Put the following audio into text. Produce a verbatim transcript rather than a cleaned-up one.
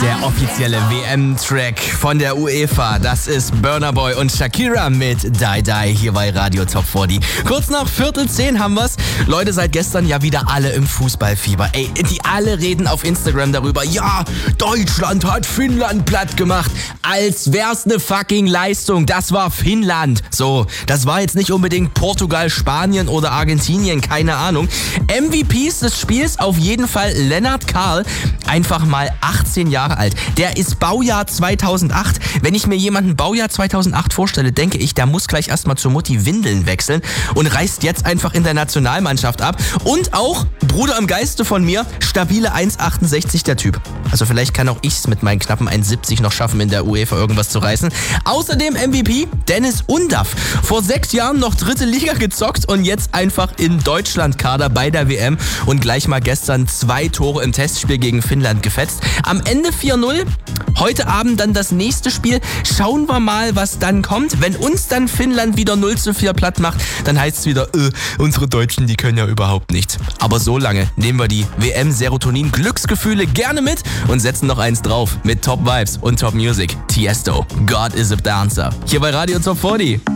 Der offizielle W M-Track von der UEFA, das ist Burna Boy und Shakira mit Die Die hier bei Radio Top vierzig. Kurz nach Viertel zehn haben wir's. Leute, seit gestern ja wieder alle im Fußballfieber. Ey, die alle reden auf Instagram darüber. Ja, Deutschland hat Finnland platt gemacht. Als wär's eine fucking Leistung. Das war Finnland. So, das war jetzt nicht unbedingt Portugal, Spanien oder Argentinien, keine Ahnung. M V Ps des Spiels auf jeden Fall Lennart Karl, einfach mal achtzehn Jahre alt. Der ist Baujahr zweitausendacht. Wenn ich mir jemanden Baujahr zweitausendacht vorstelle, denke ich, der muss gleich erstmal zur Mutti Windeln wechseln und reißt jetzt einfach in der Nationalmannschaft ab. Und auch, Bruder im Geiste von mir, stabile eins Komma achtundsechzig der Typ. Also vielleicht kann auch ich's mit meinen knappen eins Komma siebzig noch schaffen, in der UEFA irgendwas zu reißen. Außerdem M V P Dennis Undaff. Vor sechs Jahren noch dritte Liga gezockt und jetzt einfach in Deutschland-Kader bei der W M und gleich mal gestern zwei Tore im Testspiel gegen Finnland gefetzt. Am Ende vier null. Heute Abend dann das nächste Spiel. Schauen wir mal, was dann kommt. Wenn uns dann Finnland wieder null zu vier platt macht, dann heißt es wieder, äh, unsere Deutschen, die können ja überhaupt nichts. Aber so lange nehmen wir die W M-Serotonin-Glücksgefühle gerne mit und setzen noch eins drauf mit Top Vibes und Top Music. Tiesto, God is a Dancer. Hier bei Radio Top vierzig.